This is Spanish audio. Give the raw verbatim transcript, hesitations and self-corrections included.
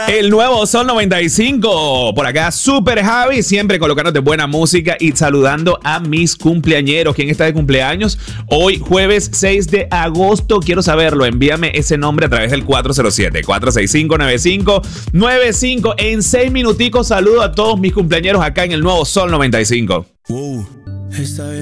El nuevo Sol noventa y cinco. Por acá, Super Javi, siempre colocándote buena música y saludando a mis cumpleañeros. ¿Quién está de cumpleaños? Hoy, jueves seis de agosto. Quiero saberlo. Envíame ese nombre a través del cuatro cero siete, cuatro seis cinco, nueve cinco nueve cinco. En seis minuticos saludo a todos mis cumpleañeros acá en el nuevo Sol noventa y cinco. Wow. Está bien.